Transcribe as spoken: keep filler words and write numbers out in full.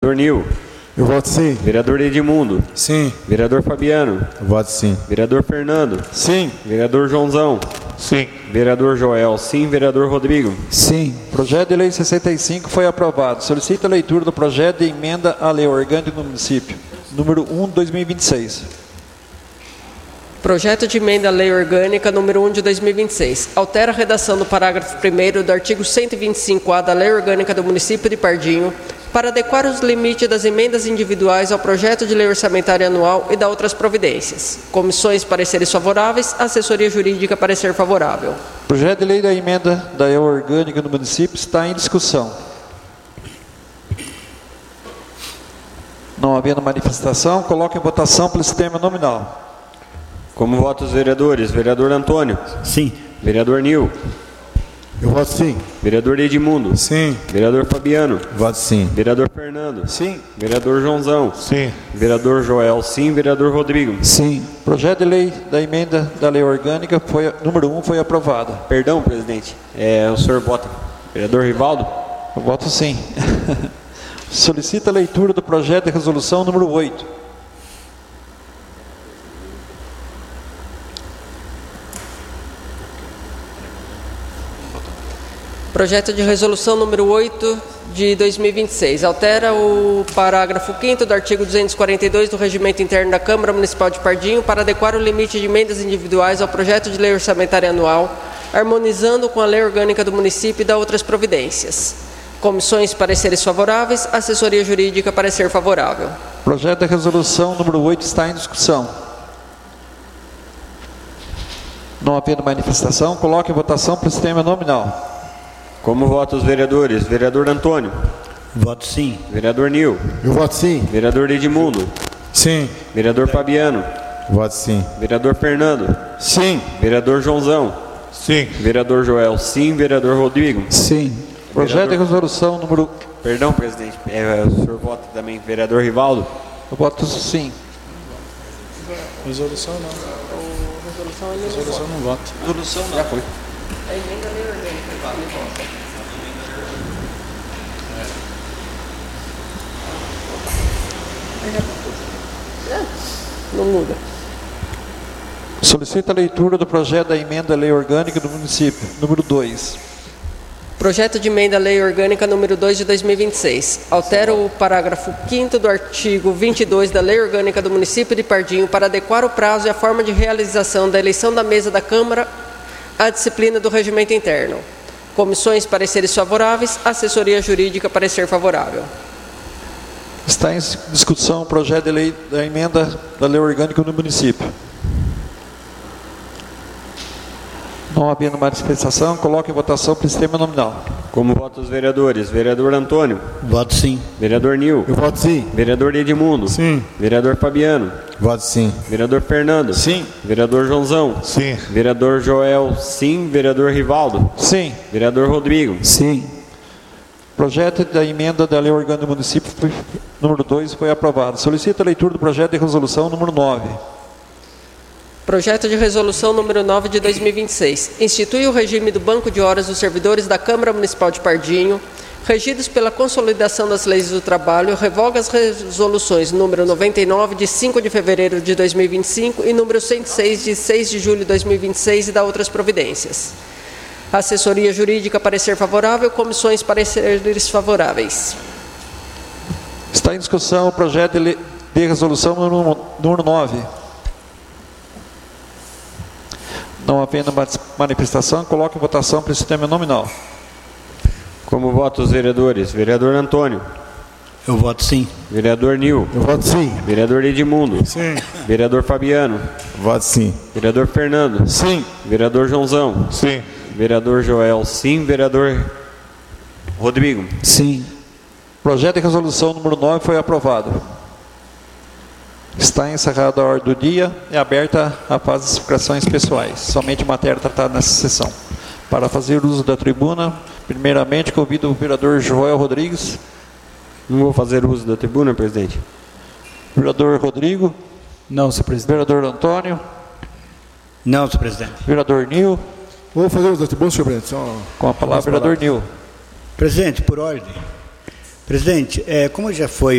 Vereador Nil. Eu voto sim. Vereador Edmundo. Sim. Vereador Fabiano. Eu voto sim. Vereador Fernando. Sim. Vereador Joãozão. Sim. Vereador Joel. Sim. Vereador Rodrigo. Sim. Projeto de lei sessenta e cinco foi aprovado. Solicita a leitura do projeto de emenda à lei orgânica do município, número um de dois mil e vinte e seis. Projeto de emenda à lei orgânica número um de dois mil e vinte e seis. Altera a redação do parágrafo primeiro do artigo cento e vinte e cinco A da lei orgânica do município de Pardinho para adequar os limites das emendas individuais ao projeto de lei orçamentária anual e da outras providências. Comissões pareceres favoráveis, assessoria jurídica parecer favorável. Projeto de lei da emenda da lei orgânica do município está em discussão. Não havendo manifestação, coloco em votação pelo sistema nominal. Como votam os vereadores? Vereador Antônio. Sim. Vereador Nil. Eu voto sim. Vereador Edmundo. Sim. Vereador Fabiano. Voto sim. Vereador Fernando. Sim. Vereador Joãozão. Sim. Vereador Joel. Sim. Vereador Rodrigo. Sim. Projeto de lei da emenda da lei orgânica foi, número um foi aprovado. Perdão, presidente. É, o senhor vota. Vereador Rivaldo. Eu voto sim. Solicita a leitura do projeto de resolução número oito. Projeto de resolução número oito de dois mil e vinte e seis. Altera o parágrafo quinto do artigo duzentos e quarenta e dois do Regimento Interno da Câmara Municipal de Pardinho para adequar o limite de emendas individuais ao projeto de lei orçamentária anual, harmonizando com a lei orgânica do município e da outras providências. Comissões pareceres favoráveis, assessoria jurídica parecer favorável. Projeto de resolução número oito está em discussão. Não havendo manifestação, coloque em votação pelo sistema nominal. Como votam os vereadores? Vereador Antônio. Voto sim. Vereador Nil. Eu voto sim. Vereador Edmundo. Sim. Vereador Fabiano. Voto sim. Vereador Fernando. Sim. Vereador Joãozão. Sim. Vereador Joel. Sim. Vereador Rodrigo. Sim. Projeto de resolução número... Perdão, presidente. É, o senhor vota também. Vereador Rivaldo. Eu voto sim. Resolução não. Resolução não voto. Resolução não. Já foi. A emenda à lei orgânica. Não muda. Solicita a leitura do projeto da emenda à lei orgânica do município, número dois. Projeto de emenda à lei orgânica número dois de dois mil e vinte e seis. Altera o parágrafo quinto do artigo vinte e dois da lei orgânica do município de Pardinho para adequar o prazo e a forma de realização da eleição da mesa da Câmara à disciplina do regimento interno. Comissões pareceres favoráveis, assessoria jurídica parecer favorável. Está em discussão o projeto de lei da emenda da lei orgânica do município. Não havendo manifestação, coloque em votação pelo sistema nominal. Como votam os vereadores? Vereador Antônio. Voto sim. Vereador Nil. Eu voto sim. Vereador Edmundo. Sim. Vereador Fabiano. Voto sim. Vereador Fernando. Sim. Vereador Joãozão. Sim. Vereador Joel. Sim. Vereador Rivaldo. Sim. Vereador Rodrigo. Sim. Projeto da emenda da lei orgânica do município foi, número dois foi aprovado. Solicita a leitura do projeto de resolução número nove. Projeto de resolução número nove de dois mil e vinte e seis. Institui o regime do banco de horas dos servidores da Câmara Municipal de Pardinho, regidos pela consolidação das leis do trabalho, revoga as resoluções número noventa e nove de cinco de fevereiro de dois mil e vinte e cinco e número cento e seis de seis de julho de dois mil e vinte e seis e dá outras providências. Assessoria jurídica parecer favorável, comissões pareceres favoráveis. Está em discussão o projeto de, lei, de resolução número, número nove. Não havendo manifestação, coloque em votação pelo sistema nominal. Como votam os vereadores? Vereador Antônio. Eu voto sim. Vereador Nil. Eu voto sim. Vereador Edmundo. Sim. Vereador Fabiano. Voto sim. Vereador Fernando. Sim. Vereador Joãozão. Sim. Vereador Joel. Sim. Vereador Rodrigo. Sim. Projeto de resolução número nove foi aprovado. Está encerrada a ordem do dia e aberta a fase de explicações pessoais. Somente matéria tratada nessa sessão. Para fazer uso da tribuna, primeiramente convido o vereador Joel Rodrigues. Não vou fazer uso da tribuna, presidente. Vereador Rodrigo. Não, senhor presidente. Vereador Antônio. Não, senhor presidente. Vereador Nil. Vou fazer uso da tribuna, senhor presidente. Só... Com a palavra, vereador Nil. Presidente, por ordem. Presidente, é, como já foi